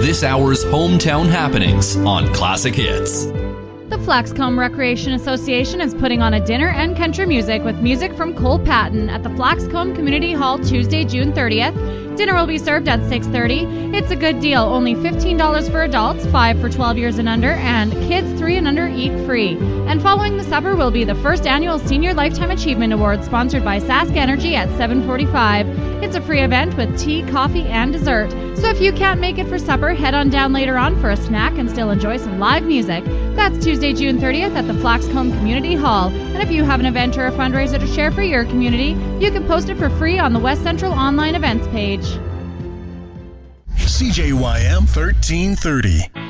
this hour's hometown happenings on Classic Hits. The Flaxcomb Recreation Association is putting on a dinner and country music with music from Cole Patton at the Flaxcomb Community Hall Tuesday, June 30th. Dinner will be served at 6:30. It's a good deal, only $15 for adults, $5 for 12 years and under, and kids 3 and under eat free. And following the supper will be the first annual Senior Lifetime Achievement Award sponsored by Sask Energy at 7:45. It's a free event with tea, coffee, and dessert. So if you can't make it for supper, head on down later on for a snack and still enjoy some live music. That's Tuesday, June 30th at the Flaxcomb Community Hall. And if you have an event or a fundraiser to share for your community, you can post it for free on the West Central online events page. CJYM 1330.